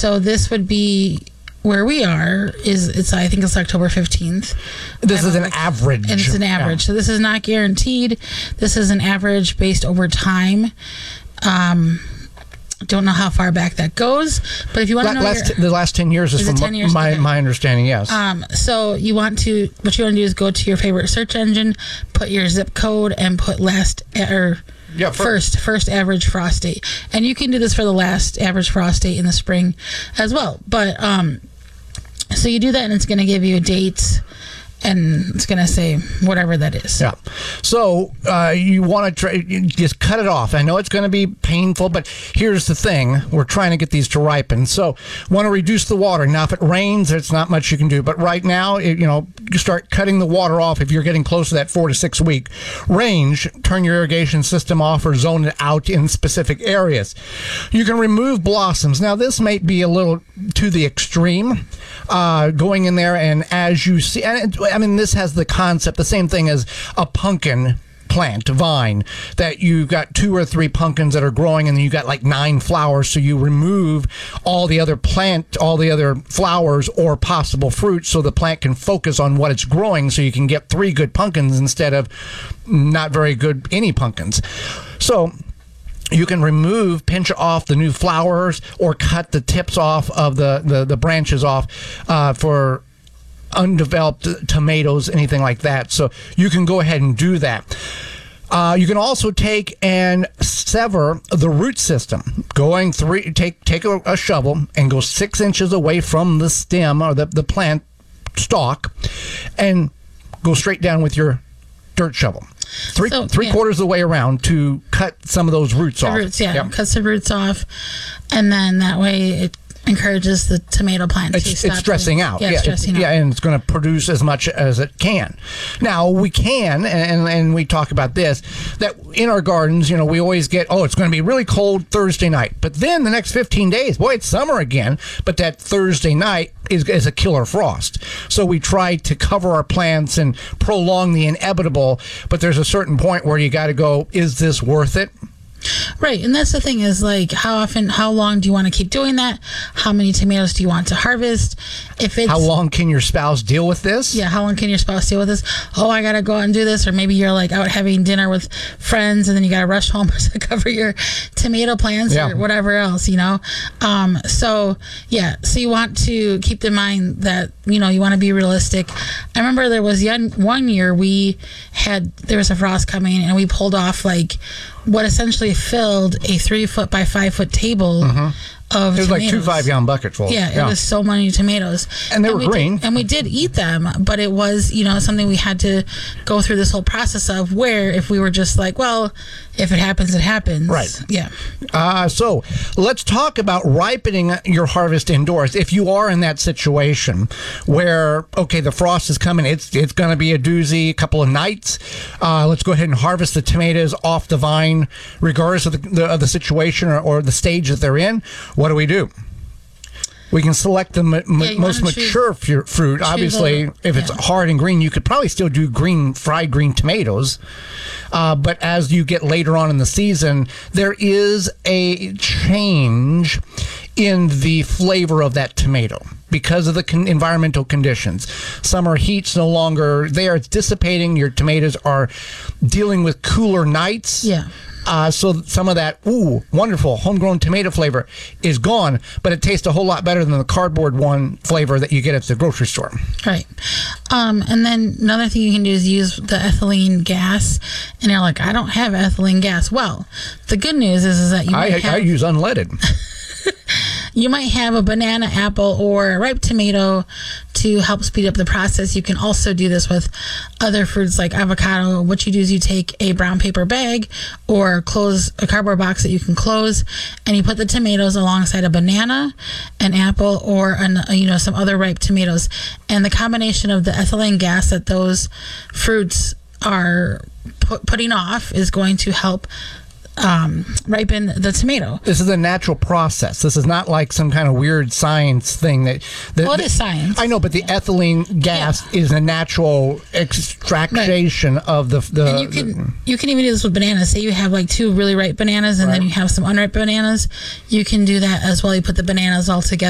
So this would be where we are. I think it's October 15th. This is an average. And it's an average. Yeah. So this is not guaranteed. This is an average based over time. Don't know how far back that goes, but if you want to know the last 10 years is from 10 years? my understanding, yes. So what you want to do is go to your favorite search engine, put your zip code, and put first average frost date. And you can do this for the last average frost date in the spring as well. But so you do that, and it's going to give you a date, and it's going to say whatever that is. Yeah. So you want to just cut it off. I know it's going to be painful, but here's the thing. We're trying to get these to ripen. So want to reduce the water. Now, if it rains, there's not much you can do. But right now, you start cutting the water off if you're getting close to that 4 to 6 week range. Turn your irrigation system off or zone it out in specific areas. You can remove blossoms. Now, this may be a little to the extreme, going in there, and as you see, and this has the concept, the same thing as a pumpkin plant, vine, that you've got 2 or 3 pumpkins that are growing, and then you got like 9 flowers. So you remove all the other flowers or possible fruit, so the plant can focus on what it's growing, so you can get 3 good pumpkins instead of not very good any pumpkins. So you can pinch off the new flowers, or cut the tips off of the branches off for undeveloped tomatoes, anything like that. So you can go ahead and do that. You can also take and sever the root system. Take a shovel and go 6 inches away from the stem or the plant stalk, and go straight down with your dirt shovel. Three quarters of the way around to cut some of those roots off. Yep. Cuts the roots off, and then that way it encourages the tomato plant to stop. It's stressing out. Yeah, stressing out. Yeah, and it's going to produce as much as it can. Now, we can, and we talk about this, that in our gardens, we always get, it's going to be really cold Thursday night. But then the next 15 days, boy, it's summer again. But that Thursday night is a killer frost. So we try to cover our plants and prolong the inevitable. But there's a certain point where you got to go, is this worth it? Right, and that's the thing is, like, how long do you want to keep doing that? How many tomatoes do you want to harvest? How long can your spouse deal with this? Yeah, how long can your spouse deal with this? Oh, I got to go out and do this. Or maybe you're, like, out having dinner with friends, and then you got to rush home to cover your tomato plants or whatever else, So you want to keep in mind that, you want to be realistic. I remember there was one year there was a frost coming, and we pulled off, like, what essentially filled a 3-foot by 5-foot table of it was tomatoes. Like 2 5-gallon buckets full. Yeah, it was so many tomatoes. And they were green. And we did eat them, but it was, something we had to go through this whole process of, where if we were just like, well, if it happens, it happens. Right. Yeah. So let's talk about ripening your harvest indoors. If you are in that situation where, the frost is coming, it's going to be a doozy, a couple of nights. Let's go ahead and harvest the tomatoes off the vine, regardless of the situation or the stage that they're in. What do? We can select the most mature fruit. Obviously, if it's hard and green, you could probably still do fried green tomatoes. But as you get later on in the season, there is a change in the flavor of that tomato because of the environmental conditions. Summer heat's no longer there. It's dissipating. Your tomatoes are dealing with cooler nights. Yeah. So some of that, wonderful homegrown tomato flavor is gone, but it tastes a whole lot better than the cardboard one flavor that you get at the grocery store. Right. And then another thing you can do is use the ethylene gas. And you're like, I don't have ethylene gas. Well, the good news is that I use unleaded. You might have a banana, apple, or a ripe tomato to help speed up the process. You can also do this with other fruits like avocado. What you do is you take a brown paper bag or a cardboard box that you can close, and you put the tomatoes alongside a banana, an apple, or some other ripe tomatoes. And the combination of the ethylene gas that those fruits are putting off is going to help ripen the tomato. This is a natural process. This is not like some kind of weird science thing that it is science. I know, but the ethylene gas is a natural extraction of the and you can even do this with bananas. Say you have like 2 really ripe bananas and then you have some unripe bananas. You can do that as well. You put the bananas all together